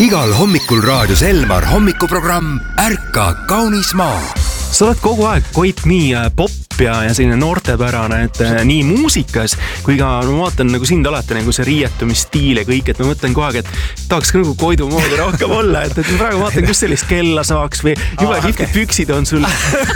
Igal hommikul raadios Elmar hommikuprogramm Ärka kaunis maa. Sa oled kogu aeg, Koit, nii pop ja selline noortepärane, et nii muusikas kui ka ma vaatan nagu sind alati nagu see riietumisstiil ja kõik, et ma mõtlen kogu aeg, et tahaks ka nagu Koidu moodi rohkem olla, et ma praegu vaatan, kus sellist kella saaks või jube kihvtid püksid on sul.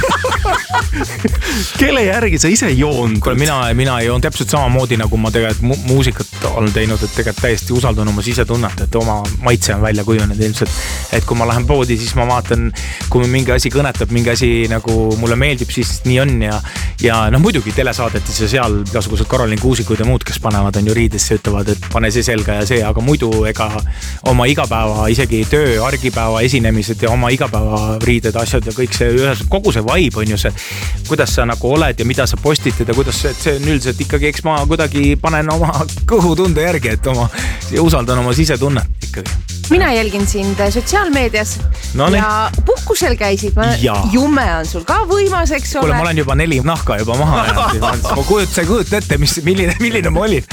Kelle järgi sa ise joon? Mina joon täpselt samamoodi, nagu ma tegelikult muusikat olen teinud, et tegelikult täiesti usaldan oma sisetunnet, et oma maitse on välja kujunenud ilmselt. Et kui ma lähen poodi, siis ma vaatan, kui mingi asi kõnetab, mingi asi nagu mulle meeldib, siis nii on ja muidugi telesaadetis ja seal igasugused Karolin Kuusikud ja muud, kes panevad on ju riidesse, ütlevad, et pane see selga ja see, aga muidu ega oma igapäeva, isegi töö, argipäeva esinemised ja oma igapäeva riided, asjad ja kõik see, kogu see vibe on ju see, kuidas sa nagu oled ja mida sa postitad ja kuidas see on üldiselt ikkagi, eks ma kuidagi panen oma kõhutunde järgi, et usaldan oma sisetunnet ikkagi. Mina jälgin sind sotsiaalmeedias ja puhkusel käisid. Jume on sul ka võimas, eks ole. Kuule, ma olen juba 4 nahka juba maha jäänud. Ma sa ei kujuta ette, milline ma olin.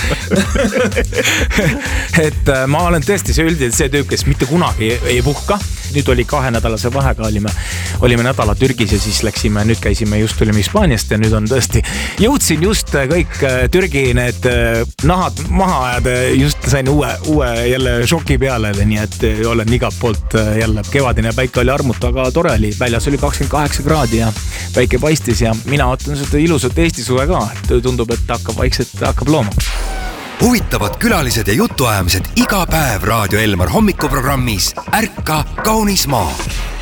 Et ma olen tõesti see üldiselt see tüüp, kes mitte kunagi ei puhka. Nüüd oli 2-nädalase vahega, olime nädala Türgis ja siis nüüd käisime, just tulime Hispaaniast ja nüüd on tõesti, jõudsin just kõik Türgi need nahad maha ajada, just sain uue jälle šoki peale, nii et olen igalt poolt jälle kevadine päike oli armuta, aga tore oli, väljas oli 28 kraadi ja päike paistis ja mina ootan seda ilusat Eesti suve ka, et tundub, et hakkab looma. Huvitavad külalised ja jutuajamised iga päev Raadio Elmar hommikuprogrammis Ärka kaunis maa.